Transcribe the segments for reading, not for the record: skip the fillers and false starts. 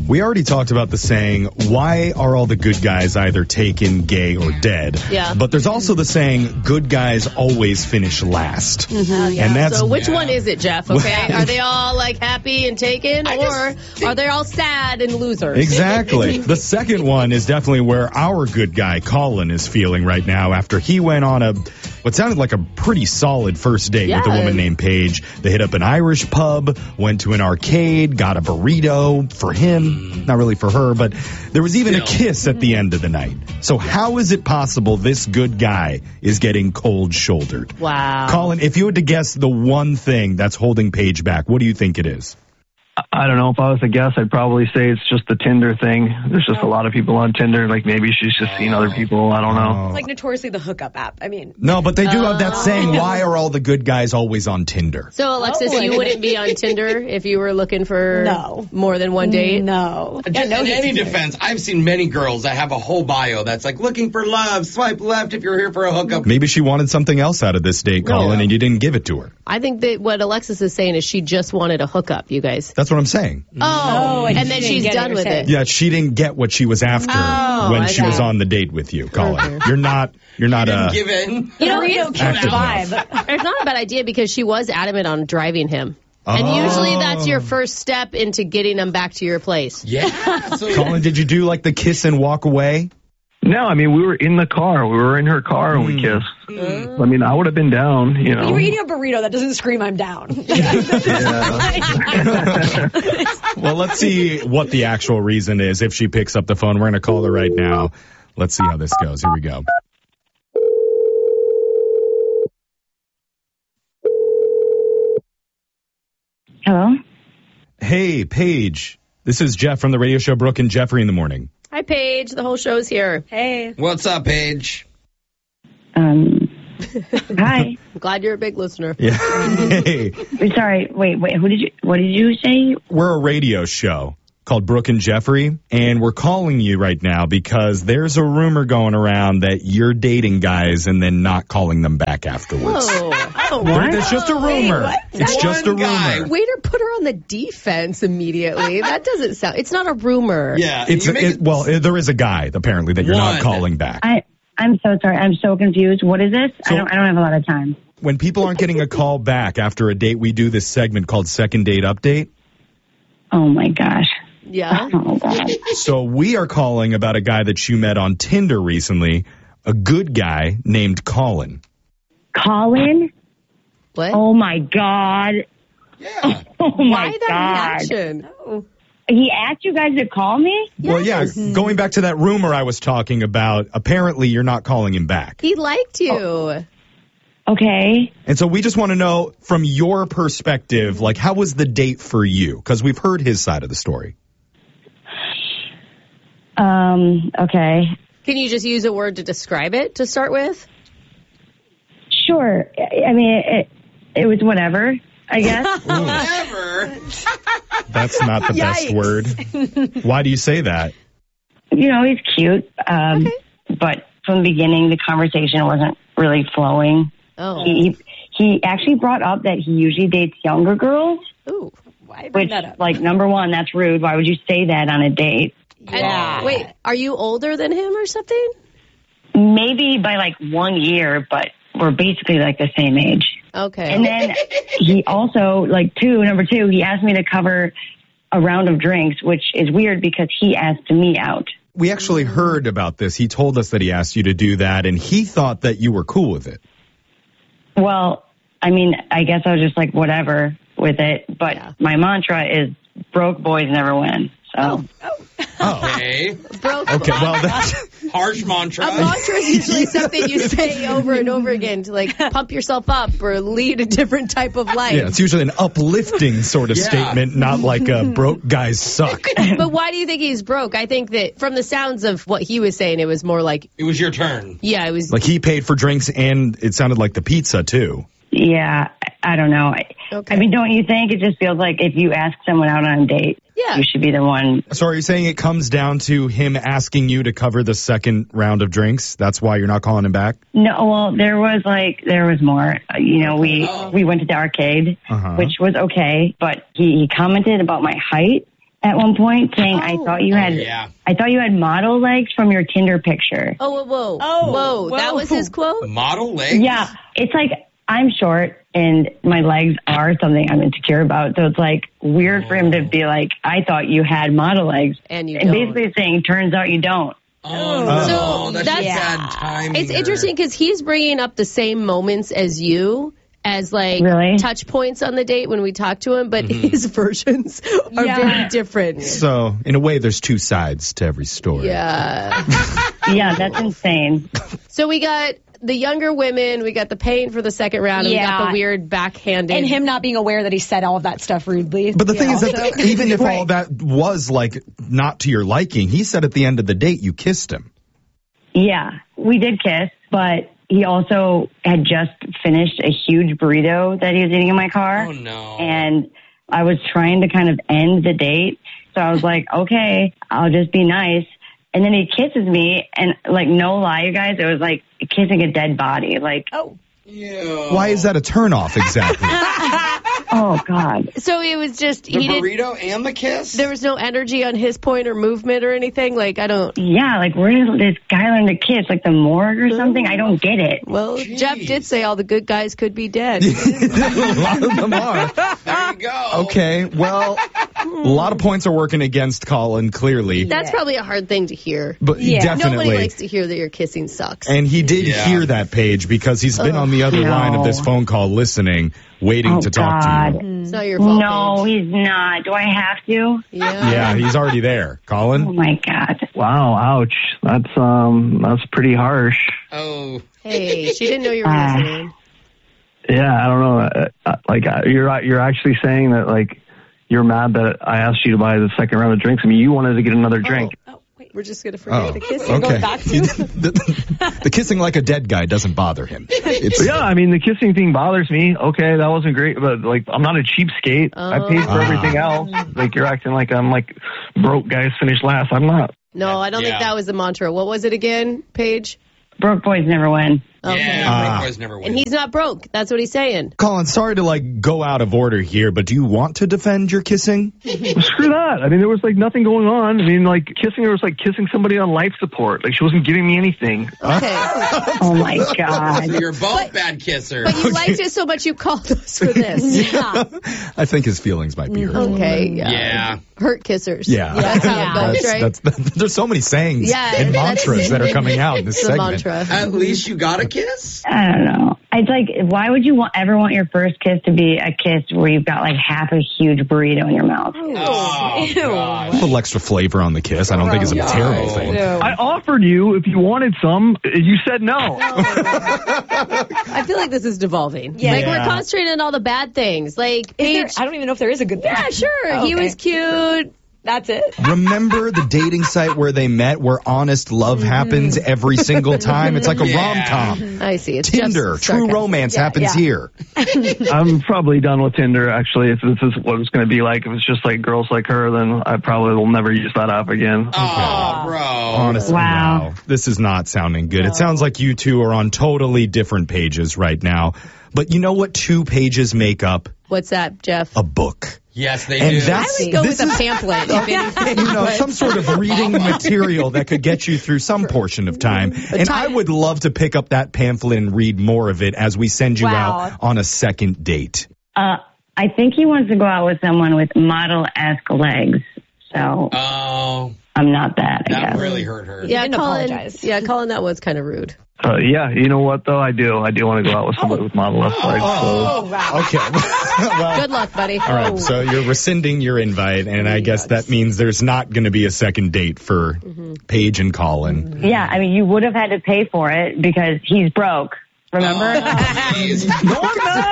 We already talked about the saying, why are all the good guys either taken, gay, or dead? Yeah. But there's also the saying, good guys always finish last. Mm-hmm. And that's... So which one is it, Jeff? Okay. Are they all like happy and taken, or are they all sad and losers? Exactly. The second one is definitely where our good guy, Colin, is feeling right now after he went on what sounded like a pretty solid first date with a woman named Paige. They hit up an Irish pub, went to an arcade, got a burrito for him, not really for her, but there was even a kiss at the end of the night. So how is it possible this good guy is getting cold-shouldered? Wow. Colin, if you had to guess the one thing that's holding Paige back, what do you think it is? I don't know. If I was to guess, I'd probably say it's just the Tinder thing. There's just a lot of people on Tinder. Like, maybe she's just seen other people. I don't know. It's like notoriously the hookup app. I mean. No, but they do have that saying, why are all the good guys always on Tinder? So, Alexis, you wouldn't be on Tinder if you were looking for more than one date? No. Just in any defense, I've seen many girls that have a whole bio that's like, looking for love, swipe left if you're here for a hookup. Maybe she wanted something else out of this date, Colin, and you didn't give it to her. I think that what Alexis is saying is she just wanted a hookup, you guys. That's what I'm saying. Oh, and then she's done with it. Yeah, she didn't get what she was after when she was on the date with you, Colin. You're not give in. You know, it's not a bad idea because she was adamant on driving him. And usually that's your first step into getting them back to your place. Yeah. Colin, did you do like the kiss and walk away? No, I mean, we were in the car. We were in her car and we kissed. I mean, I would have been down, you know. You were eating a burrito. That doesn't scream I'm down. Well, let's see what the actual reason is. If she picks up the phone, we're going to call her right now. Let's see how this goes. Here we go. Hello? Hey, Paige. This is Jeff from the radio show Brooke and Jeffrey in the Morning. Hi, Paige. The whole show's here. Hey. What's up, Paige? Hi. I'm glad you're a big listener. Yeah. Hey. Sorry, wait, what did you say? We're a radio show called Brooke and Jeffrey, and we're calling you right now because there's a rumor going around that you're dating guys and then not calling them back afterwards. What? It's just a rumor. It's just a rumor. Way to put her on the defense immediately. That doesn't sound... It's not a rumor. Yeah. There is a guy, apparently, that you're not calling back. I'm so sorry. I'm so confused. What is this? So, I don't have a lot of time. When people aren't getting a call back after a date, we do this segment called Second Date Update. Oh, my gosh. Yeah. Oh, God. So we are calling about a guy that you met on Tinder recently, a good guy named Colin. Colin? What? Oh, my God. Yeah. Oh, Why my that God. reaction? Oh. He asked you guys to call me? Well, yeah, going back to that rumor I was talking about, apparently you're not calling him back. He liked you. Okay. And so we just want to know, from your perspective, like, how was the date for you? Because we've heard his side of the story. Okay. Can you just use a word to describe it to start with? Sure. I mean, it was whatever, I guess. Whatever. That's not the best word. Why do you say that? You know, he's cute. But from the beginning, the conversation wasn't really flowing. Oh. He actually brought up that he usually dates younger girls. Ooh. Why bring Which, that up? like, number one, that's rude. Why would you say that on a date? And, wait, are you older than him or something? Maybe by like 1 year, but we're basically like the same age. Okay. And then he also, number two, he asked me to cover a round of drinks, which is weird because he asked me out. We actually heard about this. He told us that he asked you to do that, and he thought that you were cool with it. Well, I mean, I guess I was just like, whatever with it. But my mantra is broke boys never win. So. Okay. Okay, well, that's... Harsh mantra. A mantra is usually something you say over and over again to, like, pump yourself up or lead a different type of life. Yeah, it's usually an uplifting sort of statement, not like broke guys suck. But why do you think he's broke? I think that from the sounds of what he was saying, it was more like... It was your turn. Yeah, it was... Like, he paid for drinks, and it sounded like the pizza, too. Yeah, I don't know. Okay. I mean, don't you think it just feels like if you ask someone out on a date, you should be the one. So are you saying it comes down to him asking you to cover the second round of drinks? That's why you're not calling him back? No, well, there was more. You know, we went to the arcade, which was okay, but he commented about my height, at one point saying, I thought you had model legs from your Tinder picture. Whoa. That was his quote? Model legs? Yeah. It's like, I'm short and my legs are something I'm insecure about. So it's like weird for him to be like, I thought you had model legs. And you don't. Basically saying, turns out you don't. So that's bad timing. It's interesting because he's bringing up the same moments as you as like touch points on the date when we talk to him, but his versions are very different. So in a way, there's two sides to every story. Yeah. Yeah, that's insane. So we got the younger women, we got the paying for the second round, and we got the weird backhanded. And him not being aware that he said all of that stuff rudely. But the thing is that even if all that was like not to your liking, he said at the end of the date you kissed him. Yeah, we did kiss, but he also had just finished a huge burrito that he was eating in my car. Oh, no. And I was trying to kind of end the date. So I was like, okay, I'll just be nice. And then he kisses me, and like, no lie, you guys, it was like kissing a dead body. Like, why is that a turnoff exactly? Oh, God. So it was just the burrito and the kiss? There was no energy on his point or movement or anything? Like, I don't... Yeah, like, where did this guy learn to kiss? Like the morgue or something? I don't get it. Well, Jeff did say all the good guys could be dead. A lot of them are. There you go. Okay, well, a lot of points are working against Colin, clearly. That's probably a hard thing to hear. But definitely. Nobody likes to hear that your kissing sucks. And he did hear that, Paige, because he's been on the other line of this phone call listening, waiting to talk to you. It's not your fault. No, he's not. Do I have to? Yeah, he's already there. Colin? Oh, my God. Wow, ouch. That's pretty harsh. Oh. Hey, she didn't know you were listening. Yeah, I don't know. You're actually saying that, like, you're mad that I asked you to buy the second round of drinks. I mean, you wanted to get another drink. Wait, we're just going to forget the kissing. Okay. Going back to the kissing like a dead guy doesn't bother him. Yeah, I mean, the kissing thing bothers me. Okay, that wasn't great, but, like, I'm not a cheapskate. I paid for everything else. Like, you're acting like I'm, like, broke guys finish last. I'm not. No, I don't think that was the mantra. What was it again, Paige? Broke boys never win. Okay. Yeah, broke boys never win. And he's not broke. That's what he's saying. Colin, sorry to like go out of order here, but do you want to defend your kissing? Screw that. I mean, there was like nothing going on. I mean, like kissing her was like kissing somebody on life support. Like she wasn't giving me anything. Okay. Oh my God. So you're both bad kissers. But you liked it so much you called us for this. Yeah. I think his feelings might be hurt. Okay. Yeah. Hurt kissers. Yeah. That's how it goes, right? There's so many sayings and mantras that are coming out in this segment. Mantra. At least you got a kiss? I don't know. It's like, why would you ever want your first kiss to be a kiss where you've got like half a huge burrito in your mouth? Oh, A little extra flavor on the kiss. I don't think it's a terrible thing. I offered you if you wanted some. You said no. I feel like this is devolving. Yeah. Like we're concentrating on all the bad things. Like Paige, I don't even know if there is a good thing. yeah, sure. He was cute. That's it. Remember the dating site where they met, where honest love happens every single time? It's like a rom-com. I see. It's Tinder, just true sarcasm. romance happens here. I'm probably done with Tinder, actually. If this is what it's going to be like, if it's just like girls like her, then I probably will never use that app again. Oh, bro. Honestly, wow. This is not sounding good. It sounds like you two are on totally different pages right now. But you know what two pages make up? What's that, Jeff? A book. Yes, they And do. that's- I would go This with a is- pamphlet, if anything. You know, some sort of reading material that could get you through some portion of time. And I would love to pick up that pamphlet and read more of it as we send you out on a second date. I think he wants to go out with someone with model-esque legs. So Oh, I'm not that, I that guess. really hurt her. Yeah, didn't Colin. apologize. Yeah, Colin, that was kind of rude. Yeah, you know what, though? I do want to go out with somebody with model S legs. Oh, wow. Okay. Well, Good luck, buddy. all right, so you're rescinding your invite, and I guess that means there's not going to be a second date for Paige and Colin. Yeah, I mean, you would have had to pay for it because he's broke. Remember? No,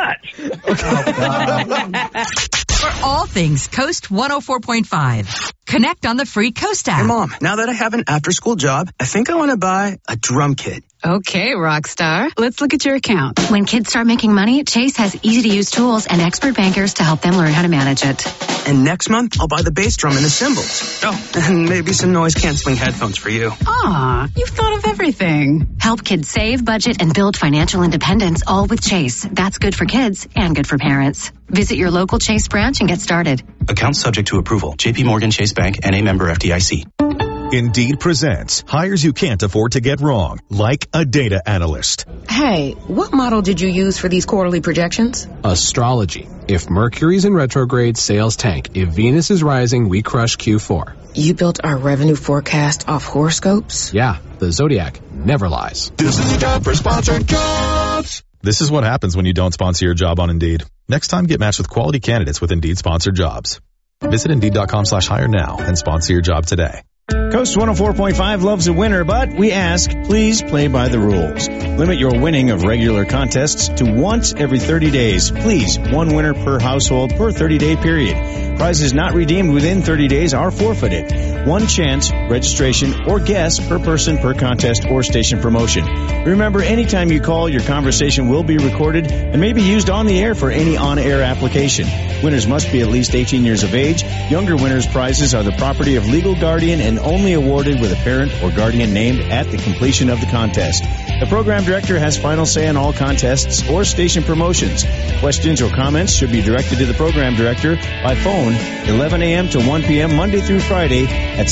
I'm not! For all things Coast 104.5, connect on the free Coast app. Hey, Mom, now that I have an after-school job, I think I want to buy a drum kit. Okay, Rockstar. Let's look at your account. When kids start making money, Chase has easy-to-use tools and expert bankers to help them learn how to manage it. And next month, I'll buy the bass drum and the cymbals. Oh, and maybe some noise-canceling headphones for you. Aw, you've thought of everything. Help kids save, budget, and build financial independence, all with Chase. That's good for kids and good for parents. Visit your local Chase branch and get started. Account subject to approval. J.P. Morgan Chase Bank, N.A. member FDIC. Indeed presents hires you can't afford to get wrong, like a data analyst. Hey, what model did you use for these quarterly projections? Astrology. If Mercury's in retrograde, sales tank. If Venus is rising, we crush Q4. You built our revenue forecast off horoscopes? Yeah, the Zodiac never lies. This is the job for sponsored jobs. This is what happens when you don't sponsor your job on Indeed. Next time, get matched with quality candidates with Indeed sponsored jobs. Visit Indeed.com/hire now and sponsor your job today. Coast 104.5 loves a winner, but we ask, please play by the rules. Limit your winning of regular contests to once every 30 days. Please, one winner per household per 30-day period. Prizes not redeemed within 30 days are forfeited. One chance, registration, or guess per person per contest or station promotion. Remember, anytime you call, your conversation will be recorded and may be used on the air for any on-air application. Winners must be at least 18 years of age. Younger winners' prizes are the property of legal guardian and only awarded with a parent or guardian named at the completion of the contest. The program director has final say on all contests or station promotions. Questions or comments should be directed to the program director by phone 11 a.m. to 1 p.m. Monday through Friday at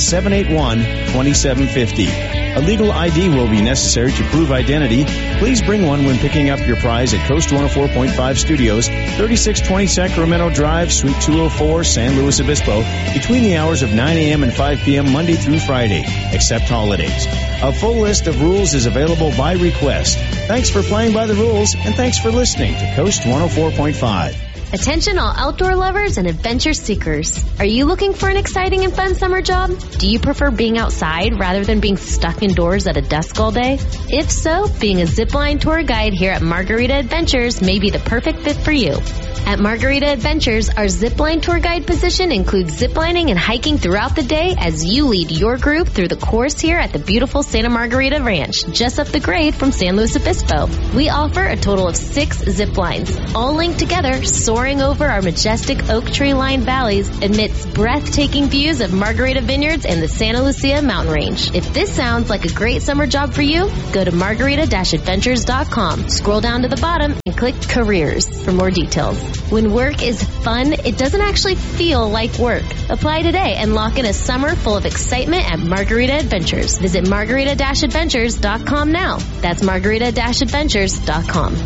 781-2750. A legal ID will be necessary to prove identity. Please bring one when picking up your prize at Coast 104.5 Studios, 3620 Sacramento Drive, Suite 204, San Luis Obispo, between the hours of 9 a.m. and 5 p.m. Monday through Friday, except holidays. A full list of rules is available by request. Thanks for playing by the rules, and thanks for listening to Coast 104.5. Attention all outdoor lovers and adventure seekers. Are you looking for an exciting and fun summer job? Do you prefer being outside rather than being stuck indoors at a desk all day? If so, being a zipline tour guide here at Margarita Adventures may be the perfect fit for you. At Margarita Adventures, our zipline tour guide position includes ziplining and hiking throughout the day as you lead your group through the course here at the beautiful Santa Margarita Ranch, just up the grade from San Luis Obispo. We offer a total of 6 ziplines, all linked together, soaring over our majestic oak tree-lined valleys amidst breathtaking views of Margarita Vineyards and the Santa Lucia mountain range. If this sounds like a great summer job for you, go to margarita-adventures.com, scroll down to the bottom, and click Careers for more details. When work is fun, it doesn't actually feel like work. Apply today and lock in a summer full of excitement at Margarita Adventures. Visit margarita-adventures.com now. That's margarita-adventures.com.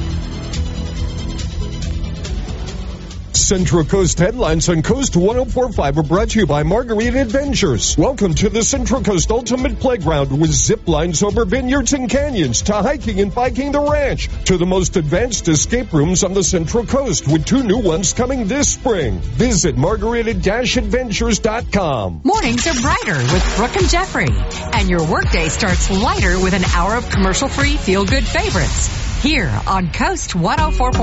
Central Coast headlines on Coast 104.5 are brought to you by Margarita Adventures. Welcome to the Central Coast Ultimate Playground with zip lines over vineyards and canyons, to hiking and biking the ranch, to the most advanced escape rooms on the Central Coast with 2 new ones coming this spring. Visit margarita-adventures.com. Mornings are brighter with Brooke and Jeffrey, and your workday starts lighter with an hour of commercial-free feel-good favorites here on Coast 104.5.